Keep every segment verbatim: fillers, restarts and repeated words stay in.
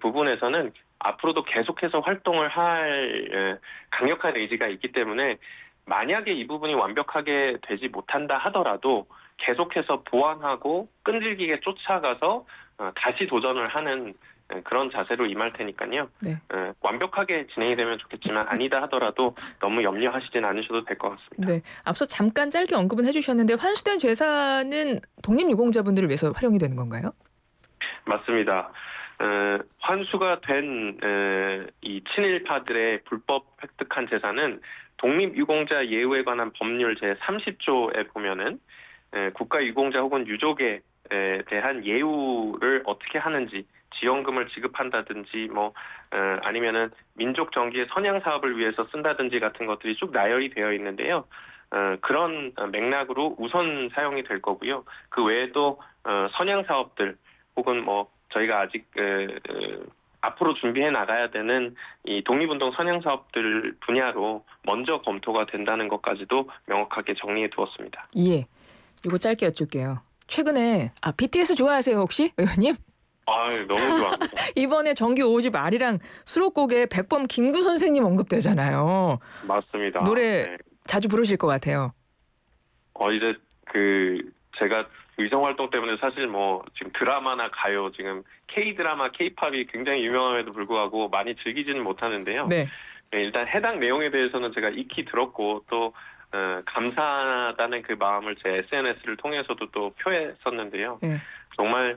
부분에서는 앞으로도 계속해서 활동을 할 강력한 의지가 있기 때문에 만약에 이 부분이 완벽하게 되지 못한다 하더라도 계속해서 보완하고 끈질기게 쫓아가서 다시 도전을 하는 그런 자세로 임할 테니까요. 네. 완벽하게 진행이 되면 좋겠지만 아니다 하더라도 너무 염려하시진 않으셔도 될 것 같습니다. 네, 앞서 잠깐 짧게 언급은 해주셨는데 환수된 재산은 독립유공자분들을 위해서 활용이 되는 건가요? 맞습니다. 어, 환수가 된 이 친일파들의 불법 획득한 재산은 독립유공자 예우에 관한 법률 제삼십 조에 보면은 에, 국가유공자 혹은 유족에 에 대한 예우를 어떻게 하는지, 지원금을 지급한다든지 뭐 어, 아니면은 민족 정기의 선양 사업을 위해서 쓴다든지 같은 것들이 쭉 나열이 되어 있는데요. 어, 그런 맥락으로 우선 사용이 될 거고요. 그 외에도 어, 선양 사업들 혹은 뭐 저희가 아직 에, 에, 앞으로 준비해 나가야 되는 이 독립운동 선양 사업들 분야로 먼저 검토가 된다는 것까지도 명확하게 정리해 두었습니다. 예, 이거 짧게 여쭐게요. 최근에 아 비티에스 좋아하세요 혹시 의원님? 아, 너무 좋아합니다. 이번에 정규 오 집 아리랑 수록곡에 백범 김구 선생님 언급되잖아요. 맞습니다. 노래 네. 자주 부르실 것 같아요. 어 이제 그 제가 의정 활동 때문에 사실 뭐 지금 드라마나 가요, 지금 K 드라마, K-팝이 굉장히 유명함에도 불구하고 많이 즐기지는 못하는데요. 네. 일단 해당 내용에 대해서는 제가 익히 들었고 또 어, 감사하다는 그 마음을 제 에스엔에스를 통해서도 또 표했었는데요. 네. 정말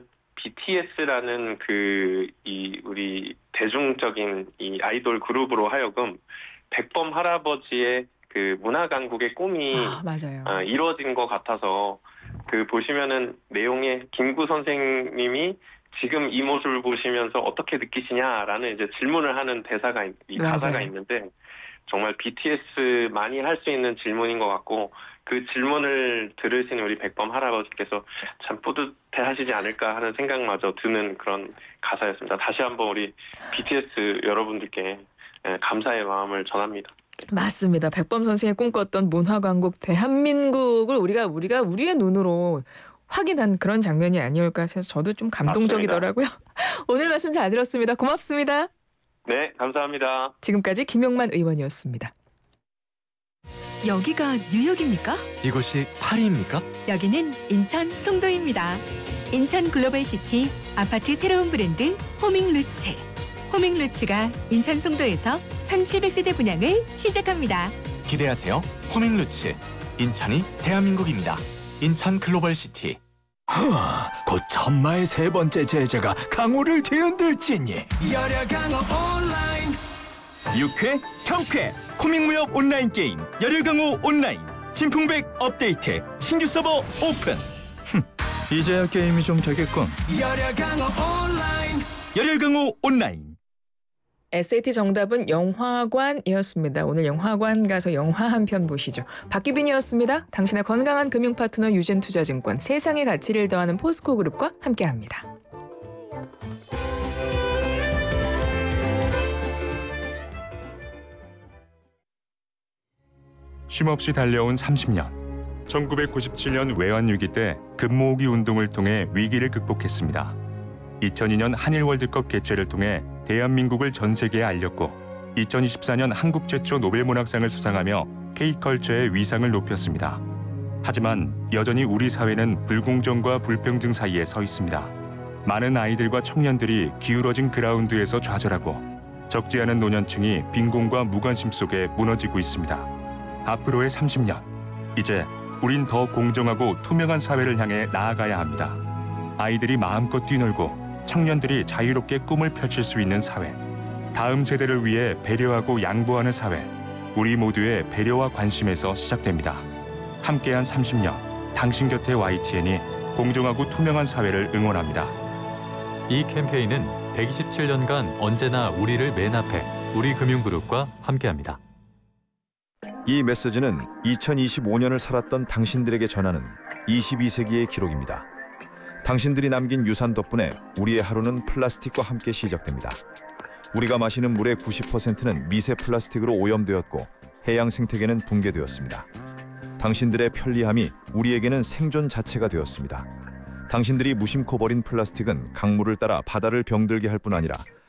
비티에스라는 그 이 우리 대중적인 이 아이돌 그룹으로 하여금 백범 할아버지의 그 문화 강국의 꿈이 아, 맞아요. 어, 이루어진 것 같아서 그 보시면은 내용에 김구 선생님이 지금 이 모습을 보시면서 어떻게 느끼시냐라는 이제 질문을 하는 대사가 이 가사가 맞아요. 있는데 정말 비티에스만이 할 수 있는 질문인 것 같고 그 질문을 들으신 우리 백범 할아버지께서 참 뿌듯해하시지 않을까 하는 생각마저 드는 그런 가사였습니다. 다시 한번 우리 비티에스 여러분들께 감사의 마음을 전합니다. 맞습니다. 백범 선생이 꿈꿨던 문화강국 대한민국을 우리가 우리가 우리의 눈으로 확인한 그런 장면이 아니올까 해서 저도 좀 감동적이더라고요. 맞습니다. 오늘 말씀 잘 들었습니다. 고맙습니다. 네, 감사합니다. 지금까지 김용만 의원이었습니다. 여기가 뉴욕입니까? 이곳이 파리입니까? 여기는 인천 송도입니다. 인천 글로벌시티 아파트 새로운 브랜드 호밍루츠. 호밍루츠가 인천 송도에서 천칠백 세대 분양을 시작합니다. 기대하세요. 호밍루츠. 인천이 대한민국입니다. 인천 글로벌시티. 하, 곧 천마의 세 번째 제자가 강호를 뒤흔들지니. 열혈 강호 온라인. 육회, 형회, 코믹무협 온라인 게임 열혈 강호 온라인 진풍백 업데이트 신규 서버 오픈. 흠, 이제야 게임이 좀 되겠군. 열혈 강호 온라인. 열혈 강호 온라인. 에스에이티 정답은 영화관이었습니다. 오늘 영화관 가서 영화 한 편 보시죠. 박기빈이었습니다. 당신의 건강한 금융 파트너 유진투자증권 세상의 가치를 더하는 포스코그룹과 함께합니다. 쉼없이 달려온 삼십 년. 천구백구십칠 년 외환위기 때 금모으기 운동을 통해 위기를 극복했습니다. 이천이 년 한일 월드컵 개최를 통해 대한민국을 전 세계에 알렸고 이천이십사 년 한국 최초 노벨문학상을 수상하며 K컬처의 위상을 높였습니다. 하지만 여전히 우리 사회는 불공정과 불평등 사이에 서 있습니다. 많은 아이들과 청년들이 기울어진 그라운드에서 좌절하고 적지 않은 노년층이 빈곤과 무관심 속에 무너지고 있습니다. 앞으로의 삼십 년, 이제 우린 더 공정하고 투명한 사회를 향해 나아가야 합니다. 아이들이 마음껏 뛰놀고 청년들이 자유롭게 꿈을 펼칠 수 있는 사회. 다음 세대를 위해 배려하고 양보하는 사회. 우리 모두의 배려와 관심에서 시작됩니다. 함께한 삼십 년, 당신 곁에 와이티엔이 공정하고 투명한 사회를 응원합니다. 이 캠페인은 백이십칠 년간 언제나 우리를 맨 앞에 우리금융그룹과 함께합니다. 이 메시지는 이천이십오 년을 살았던 당신들에게 전하는 이십이 세기의 기록입니다. 당신들이 남긴 유산 덕분에 우리의 하루는 플라스틱과 함께 시작됩니다. 우리가 마시는 물의 구십 퍼센트는 미세 플라스틱으로 오염되었고 해양 생태계는 붕괴되었습니다. 당신들의 편리함이 우리에게는 생존 자체가 되었습니다. 당신들이 무심코 버린 플라스틱은 강물을 따라 바다를 병들게 할 뿐 아니라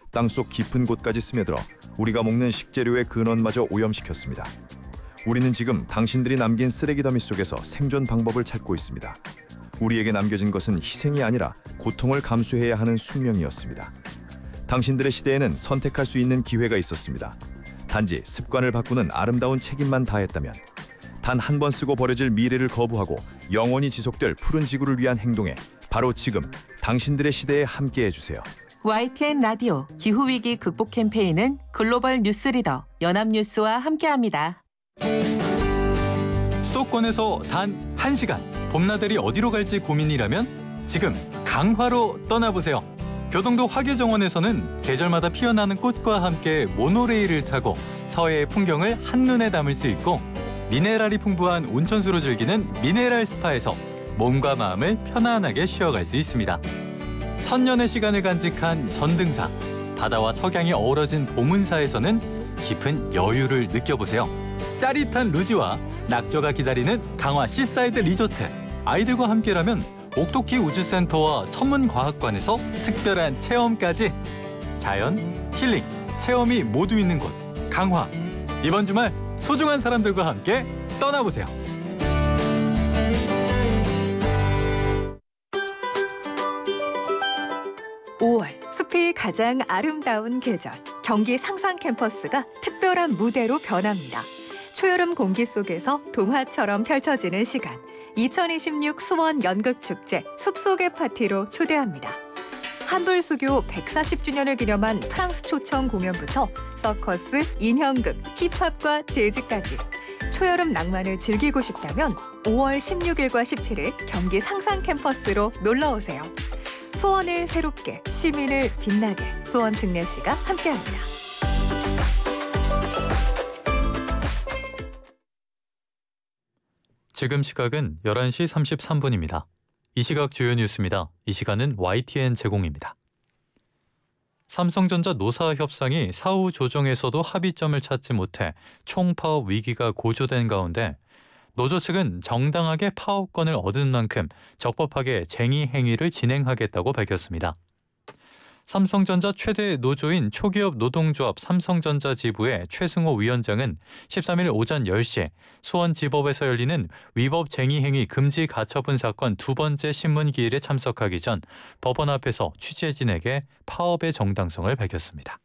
땅속 깊은 곳까지 스며들어 우리가 먹는 식재료의 근원마저 오염시켰습니다. 우리는 지금 당신들이 남긴 쓰레기 더미 속에서 생존 방법을 찾고 있습니다. 우리에게 남겨진 것은 희생이 아니라 고통을 감수해야 하는 숙명이었습니다. 당신들의 시대에는 선택할 수 있는 기회가 있었습니다. 단지 습관을 바꾸는 아름다운 책임만 다했다면, 단 한 번 쓰고 버려질 미래를 거부하고 영원히 지속될 푸른 지구를 위한 행동에 바로 지금 당신들의 시대에 함께해 주세요. 와이티엔 라디오 기후위기 극복 캠페인은 글로벌 뉴스리더 연합뉴스와 함께합니다. 수도권에서 단 한 시간 봄나들이 어디로 갈지 고민이라면 지금 강화로 떠나보세요. 교동도 화계정원에서는 계절마다 피어나는 꽃과 함께 모노레일을 타고 서해의 풍경을 한눈에 담을 수 있고, 미네랄이 풍부한 온천수로 즐기는 미네랄 스파에서 몸과 마음을 편안하게 쉬어갈 수 있습니다. 천년의 시간을 간직한 전등사, 바다와 석양이 어우러진 보문사에서는 깊은 여유를 느껴보세요. 짜릿한 루지와 낙조가 기다리는 강화 시사이드 리조트, 아이들과 함께라면 옥토키 우주센터와 천문과학관에서 특별한 체험까지. 자연, 힐링, 체험이 모두 있는 곳 강화. 이번 주말 소중한 사람들과 함께 떠나보세요. 오월, 숲이 가장 아름다운 계절, 경기 상상 캠퍼스가 특별한 무대로 변합니다. 초여름 공기 속에서 동화처럼 펼쳐지는 시간, 이천이십육 수원 연극축제 숲속의 파티로 초대합니다. 한불수교 백사십 주년을 기념한 프랑스 초청 공연부터 서커스, 인형극, 힙합과 재즈까지 초여름 낭만을 즐기고 싶다면 오월 십육일과 십칠일 경기 상상 캠퍼스로 놀러오세요. 수원을 새롭게, 시민을 빛나게, 수원 특례시가 함께합니다. 지금 시각은 열한 시 삼십삼 분입니다. 이 시각 주요 뉴스입니다. 이 시간은 와이티엔 제공입니다. 삼성전자 노사 협상이 사후 조정에서도 합의점을 찾지 못해 총파업 위기가 고조된 가운데, 노조 측은 정당하게 파업권을 얻은 만큼 적법하게 쟁의 행위를 진행하겠다고 밝혔습니다. 삼성전자 최대 노조인 초기업 노동조합 삼성전자 지부의 최승호 위원장은 십삼일 오전 열 시 수원지법에서 열리는 위법 쟁의행위 금지 가처분 사건 두 번째 신문기일에 참석하기 전 법원 앞에서 취재진에게 파업의 정당성을 밝혔습니다.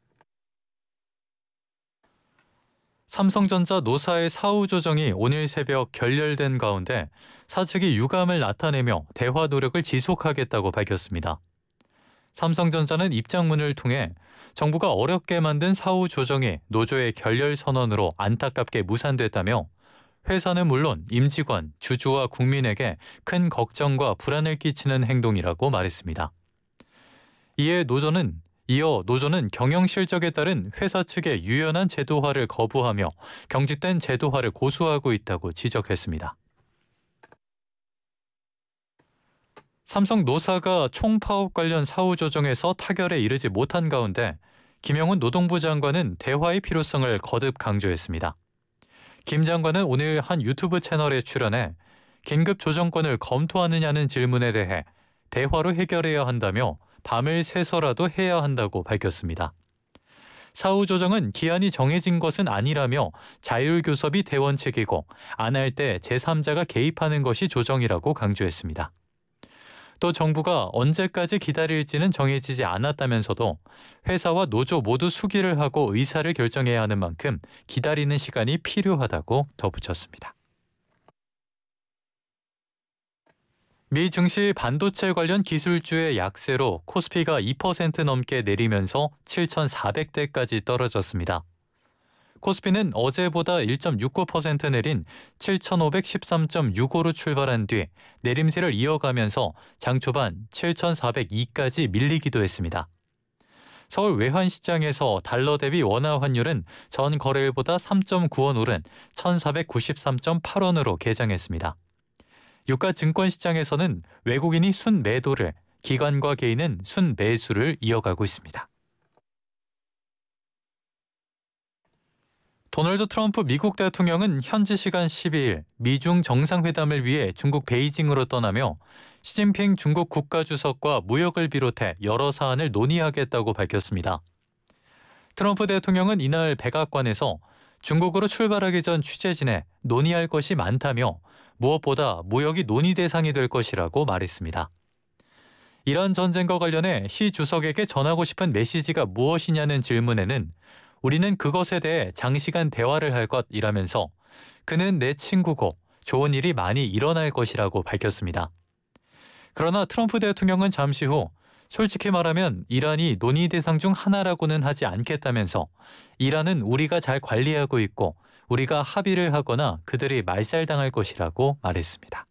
삼성전자 노사의 사후 조정이 오늘 새벽 결렬된 가운데 사측이 유감을 나타내며 대화 노력을 지속하겠다고 밝혔습니다. 삼성전자는 입장문을 통해 정부가 어렵게 만든 사후 조정이 노조의 결렬 선언으로 안타깝게 무산됐다며, 회사는 물론 임직원, 주주와 국민에게 큰 걱정과 불안을 끼치는 행동이라고 말했습니다. 이에 노조는 이어 노조는 경영 실적에 따른 회사 측의 유연한 제도화를 거부하며 경직된 제도화를 고수하고 있다고 지적했습니다. 삼성 노사가 총파업 관련 사후 조정에서 타결에 이르지 못한 가운데 김영훈 노동부 장관은 대화의 필요성을 거듭 강조했습니다. 김 장관은 오늘 한 유튜브 채널에 출연해 긴급 조정권을 검토하느냐는 질문에 대해 대화로 해결해야 한다며 밤을 새서라도 해야 한다고 밝혔습니다. 사후 조정은 기한이 정해진 것은 아니라며 자율교섭이 대원칙이고 안 할 때 제삼자가 개입하는 것이 조정이라고 강조했습니다. 또 정부가 언제까지 기다릴지는 정해지지 않았다면서도 회사와 노조 모두 수기를 하고 의사를 결정해야 하는 만큼 기다리는 시간이 필요하다고 덧붙였습니다. 미 증시 반도체 관련 기술주의 약세로 코스피가 이 퍼센트 넘게 내리면서 칠천사백 대까지 떨어졌습니다. 코스피는 어제보다 일 점 육구 퍼센트 내린 칠천오백십삼 점 육오로 출발한 뒤 내림세를 이어가면서 장 초반 칠천사백이까지 밀리기도 했습니다. 서울 외환시장에서 달러 대비 원화 환율은 전 거래일보다 삼 점 구 원 오른 천사백구십삼 점 팔 원으로 개장했습니다. 유가 증권시장에서는 외국인이 순매도를, 기관과 개인은 순매수를 이어가고 있습니다. 도널드 트럼프 미국 대통령은 현지 시간 십이일 미중 정상회담을 위해 중국 베이징으로 떠나며 시진핑 중국 국가주석과 무역을 비롯해 여러 사안을 논의하겠다고 밝혔습니다. 트럼프 대통령은 이날 백악관에서 중국으로 출발하기 전 취재진에 논의할 것이 많다며 무엇보다 무역이 논의 대상이 될 것이라고 말했습니다. 이란 전쟁과 관련해 시 주석에게 전하고 싶은 메시지가 무엇이냐는 질문에는 우리는 그것에 대해 장시간 대화를 할 것이라면서 그는 내 친구고 좋은 일이 많이 일어날 것이라고 밝혔습니다. 그러나 트럼프 대통령은 잠시 후 솔직히 말하면 이란이 논의 대상 중 하나라고는 하지 않겠다면서 이란은 우리가 잘 관리하고 있고 우리가 합의를 하거나 그들이 말살당할 것이라고 말했습니다.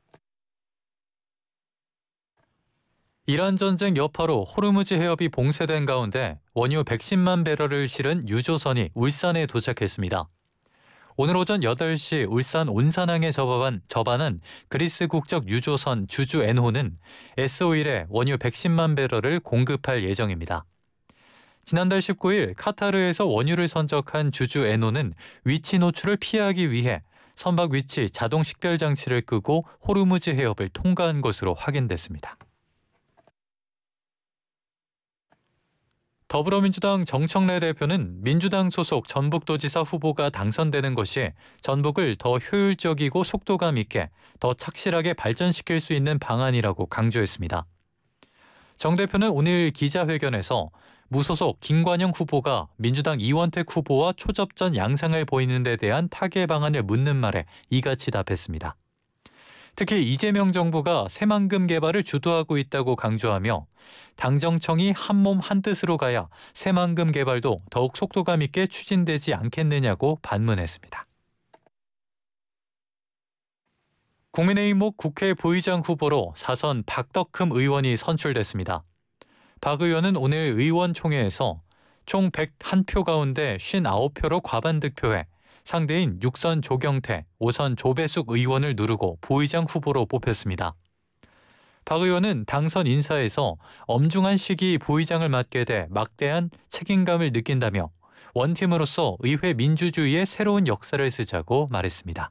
이란 전쟁 여파로 호르무즈 해협이 봉쇄된 가운데 원유 백십만 배럴을 실은 유조선이 울산에 도착했습니다. 오늘 오전 여덟 시 울산 온산항에 접어간, 접안한 그리스 국적 유조선 주주 엔호는 에스오일에 원유 백십만 배럴을 공급할 예정입니다. 지난달 십구 일 카타르에서 원유를 선적한 주주 엔호는 위치 노출을 피하기 위해 선박 위치 자동 식별 장치를 끄고 호르무즈 해협을 통과한 것으로 확인됐습니다. 더불어민주당 정청래 대표는 민주당 소속 전북도지사 후보가 당선되는 것이 전북을 더 효율적이고 속도감 있게 더 착실하게 발전시킬 수 있는 방안이라고 강조했습니다. 정 대표는 오늘 기자회견에서 무소속 김관영 후보가 민주당 이원택 후보와 초접전 양상을 보이는 데 대한 타개 방안을 묻는 말에 이같이 답했습니다. 특히 이재명 정부가 새만금 개발을 주도하고 있다고 강조하며 당정청이 한몸 한뜻으로 가야 새만금 개발도 더욱 속도감 있게 추진되지 않겠느냐고 반문했습니다. 국민의힘 국회 부의장 후보로 사선 박덕흠 의원이 선출됐습니다. 박 의원은 오늘 의원총회에서 총 백일 표 가운데 오십구 표로 과반 득표해 상대인 육선 조경태, 오선 조배숙 의원을 누르고 부의장 후보로 뽑혔습니다. 박 의원은 당선 인사에서 엄중한 시기 부의장을 맡게 돼 막대한 책임감을 느낀다며 원팀으로서 의회 민주주의의 새로운 역사를 쓰자고 말했습니다.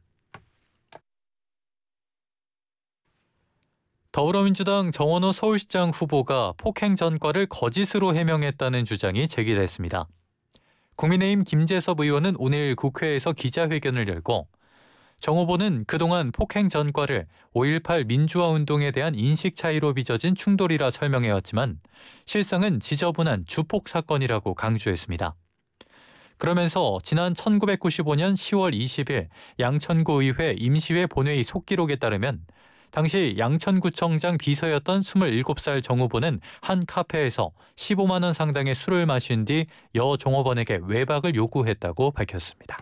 더불어민주당 정원호 서울시장 후보가 폭행 전과를 거짓으로 해명했다는 주장이 제기됐습니다. 국민의힘 김재섭 의원은 오늘 국회에서 기자회견을 열고 정 후보는 그동안 폭행 전과를 오일팔 민주화 운동에 대한 인식 차이로 빚어진 충돌이라 설명해왔지만 실상은 지저분한 주폭 사건이라고 강조했습니다. 그러면서 지난 천구백구십오 년 시월 이십일 양천구의회 임시회 본회의 속기록에 따르면 당시 양천구청장 비서였던 스물일곱 살 정 후보는 한 카페에서 십오만 원 상당의 술을 마신 뒤 여 종업원에게 외박을 요구했다고 밝혔습니다.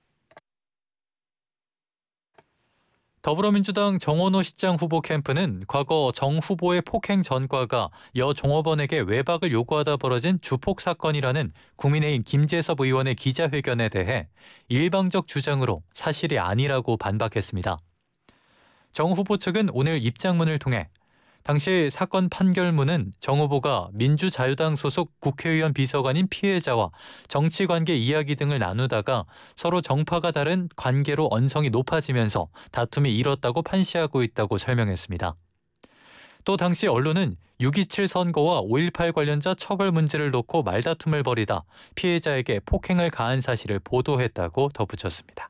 더불어민주당 정원호 시장 후보 캠프는 과거 정 후보의 폭행 전과가 여 종업원에게 외박을 요구하다 벌어진 주폭 사건이라는 국민의힘 김재섭 의원의 기자회견에 대해 일방적 주장으로 사실이 아니라고 반박했습니다. 정 후보 측은 오늘 입장문을 통해 당시 사건 판결문은 정 후보가 민주자유당 소속 국회의원 비서관인 피해자와 정치관계 이야기 등을 나누다가 서로 정파가 다른 관계로 언성이 높아지면서 다툼이 일었다고 판시하고 있다고 설명했습니다. 또 당시 언론은 육 이칠 선거와 오일팔 관련자 처벌 문제를 놓고 말다툼을 벌이다 피해자에게 폭행을 가한 사실을 보도했다고 덧붙였습니다.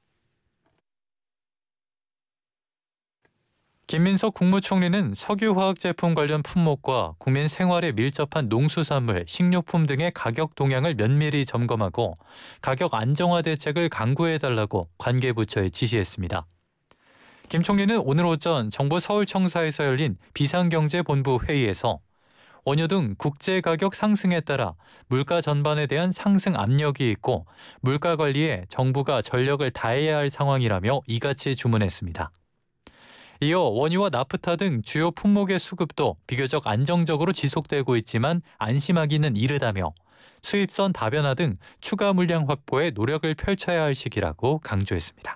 김민석 국무총리는 석유화학제품 관련 품목과 국민 생활에 밀접한 농수산물, 식료품 등의 가격 동향을 면밀히 점검하고 가격 안정화 대책을 강구해달라고 관계부처에 지시했습니다. 김 총리는 오늘 오전 정부 서울청사에서 열린 비상경제본부 회의에서 원유 등 국제가격 상승에 따라 물가 전반에 대한 상승 압력이 있고 물가 관리에 정부가 전력을 다해야 할 상황이라며 이같이 주문했습니다. 이어 원유와 나프타 등 주요 품목의 수급도 비교적 안정적으로 지속되고 있지만 안심하기는 이르다며 수입선 다변화 등 추가 물량 확보에 노력을 펼쳐야 할 시기라고 강조했습니다.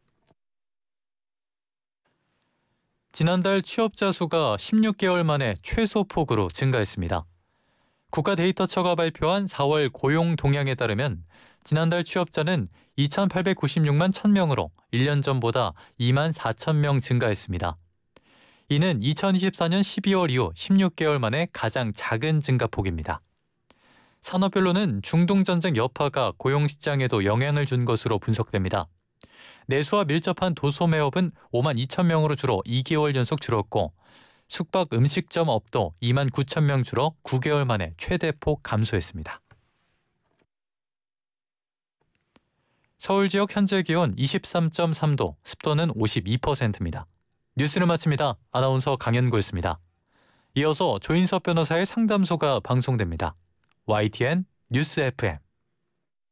지난달 취업자 수가 십육 개월 만에 최소폭으로 증가했습니다. 국가데이터처가 발표한 사월 고용 동향에 따르면 지난달 취업자는 이천팔백구십육만 천 명으로 일 년 전보다 이만 사천 명 증가했습니다. 이는 이천이십사 년 십이월 이후 십육 개월 만에 가장 작은 증가폭입니다. 산업별로는 중동전쟁 여파가 고용시장에도 영향을 준 것으로 분석됩니다. 내수와 밀접한 도소매업은 오만 이천 명으로 줄어 이 개월 연속 줄었고 숙박 음식점 업도 이만 구천 명 줄어 구 개월 만에 최대폭 감소했습니다. 서울 지역 현재 기온 이십삼 점 삼 도, 습도는 오십이 퍼센트입니다. 뉴스를 마칩니다. 아나운서 강현구였습니다. 이어서 조인섭 변호사의 상담소가 방송됩니다. 와이티엔 뉴스 에프엠